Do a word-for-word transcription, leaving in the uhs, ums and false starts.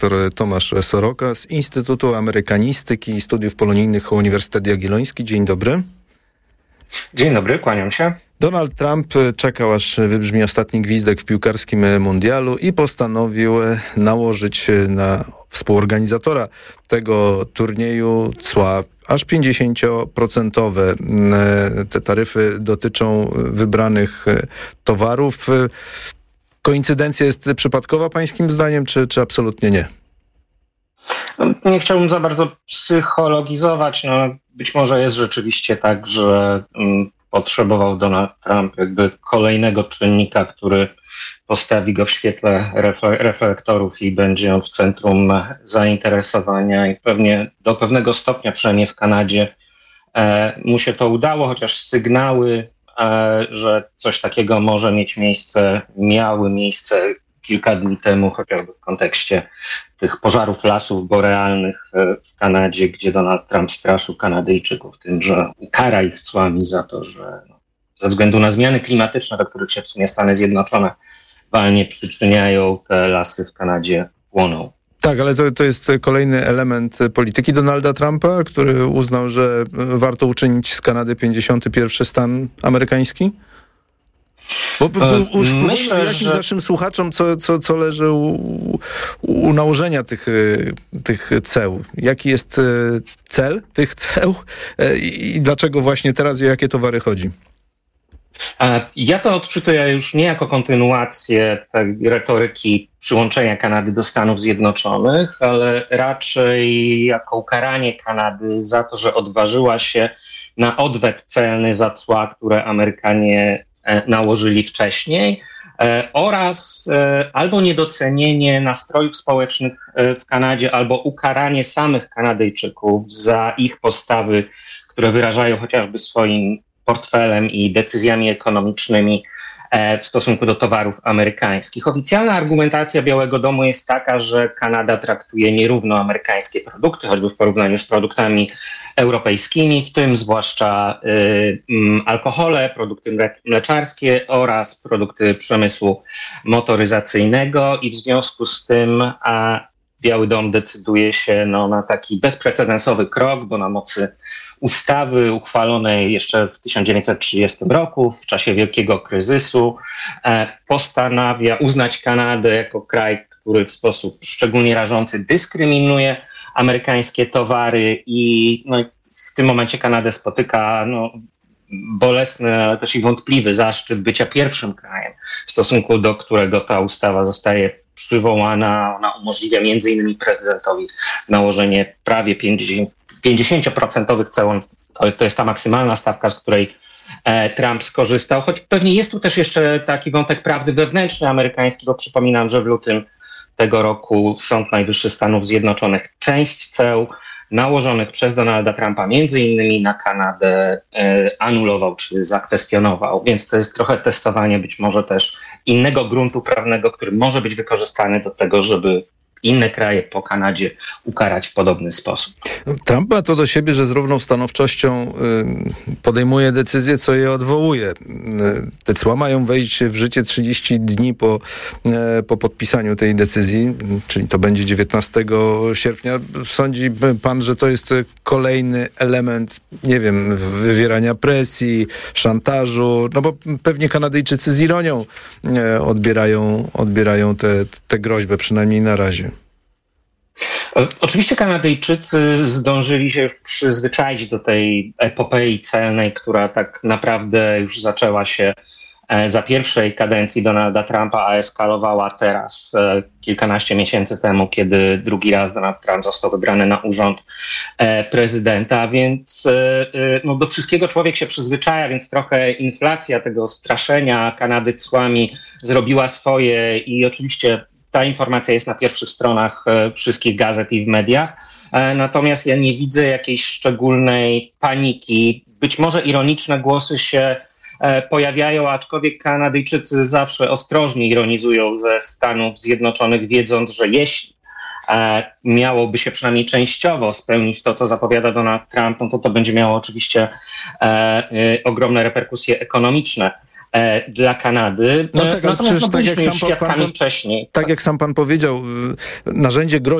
Doktor Tomasz Soroka z Instytutu Amerykanistyki i Studiów Polonijnych Uniwersytet Jagielloński. Dzień dobry. Dzień dobry, kłaniam się. Donald Trump czekał, aż wybrzmi ostatni gwizdek w piłkarskim mundialu i postanowił nałożyć na współorganizatora tego turnieju cła aż pięćdziesiąt procent. Te taryfy dotyczą wybranych towarów. Koincydencja jest przypadkowa pańskim zdaniem, czy, czy absolutnie nie? Nie chciałbym za bardzo psychologizować. No, być może jest rzeczywiście tak, że um, potrzebował Donald Trump jakby kolejnego czynnika, który postawi go w świetle refle- reflektorów i będzie on w centrum zainteresowania i pewnie do pewnego stopnia, przynajmniej w Kanadzie, e, mu się to udało, chociaż sygnały, e, że coś takiego może mieć miejsce, miały miejsce kilka dni temu, chociażby w kontekście tych pożarów lasów borealnych w Kanadzie, gdzie Donald Trump straszył Kanadyjczyków tym, że ukara ich cłami za to, że no, ze względu na zmiany klimatyczne, do których się w sumie Stany Zjednoczone walnie przyczyniają, te lasy w Kanadzie płoną. Tak, ale to, to jest kolejny element polityki Donalda Trumpa, który uznał, że warto uczynić z Kanady pięćdziesiąty pierwszy stan amerykański? Bo, bo, bo Myślę, wyjaśnić że... naszym słuchaczom, co, co, co leży u, u nałożenia tych, tych ceł. Jaki jest cel tych ceł i, i dlaczego właśnie teraz i o jakie towary chodzi? Ja to odczytuję już nie jako kontynuację tej retoryki przyłączenia Kanady do Stanów Zjednoczonych, ale raczej jako ukaranie Kanady za to, że odważyła się na odwet celny za cła, które Amerykanie nałożyli wcześniej, oraz albo niedocenienie nastrojów społecznych w Kanadzie, albo ukaranie samych Kanadyjczyków za ich postawy, które wyrażają chociażby swoim portfelem i decyzjami ekonomicznymi w stosunku do towarów amerykańskich. Oficjalna argumentacja Białego Domu jest taka, że Kanada traktuje nierówno amerykańskie produkty, choćby w porównaniu z produktami europejskimi, w tym zwłaszcza y, y, alkohole, produkty mleczarskie oraz produkty przemysłu motoryzacyjnego i w związku z tym a Biały Dom decyduje się no, na taki bezprecedensowy krok, bo na mocy ustawy uchwalonej jeszcze w tysiąc dziewięćset trzydziestym roku, w czasie wielkiego kryzysu, e, postanawia uznać Kanadę jako kraj, który w sposób szczególnie rażący dyskryminuje amerykańskie towary i no, w tym momencie Kanadę spotyka no, bolesny, ale też i wątpliwy zaszczyt bycia pierwszym krajem, w stosunku do którego ta ustawa zostaje przywołana. Ona umożliwia między innymi prezydentowi nałożenie prawie pięćdziesiąt procent ceł. To jest ta maksymalna stawka, z której Trump skorzystał. Choć pewnie jest tu też jeszcze taki wątek prawdy wewnętrznej amerykańskiej, bo przypominam, że w lutym tego roku Sąd Najwyższy Stanów Zjednoczonych część ceł nałożonych przez Donalda Trumpa między innymi na Kanadę e, anulował czy zakwestionował. Więc to jest trochę testowanie być może też innego gruntu prawnego, który może być wykorzystany do tego, żeby inne kraje po Kanadzie ukarać w podobny sposób. Trump ma to do siebie, że z równą stanowczością podejmuje decyzję, co je odwołuje. Te cła mają wejść w życie trzydzieści dni po, po podpisaniu tej decyzji, czyli to będzie dziewiętnastego sierpnia. Sądzi pan, że to jest kolejny element, nie wiem, wywierania presji, szantażu, no bo pewnie Kanadyjczycy z ironią odbierają, odbierają tę te, te groźbę, przynajmniej na razie. Oczywiście Kanadyjczycy zdążyli się już przyzwyczaić do tej epopei celnej, która tak naprawdę już zaczęła się za pierwszej kadencji Donalda Trumpa, a eskalowała teraz kilkanaście miesięcy temu, kiedy drugi raz Donald Trump został wybrany na urząd prezydenta, więc no, do wszystkiego człowiek się przyzwyczaja, więc trochę inflacja tego straszenia Kanady cłami zrobiła swoje i oczywiście ta informacja jest na pierwszych stronach wszystkich gazet i w mediach. Natomiast ja nie widzę jakiejś szczególnej paniki. Być może ironiczne głosy się pojawiają, aczkolwiek Kanadyjczycy zawsze ostrożnie ironizują ze Stanów Zjednoczonych, wiedząc, że jeśli e, miałoby się przynajmniej częściowo spełnić to, co zapowiada Donald Trump, no to to będzie miało oczywiście e, e, ogromne reperkusje ekonomiczne e, dla Kanady. No tak, ale Natomiast no, tak jak byliśmy już sam świadkami pan, wcześniej. Tak jak sam pan powiedział, narzędzie grozi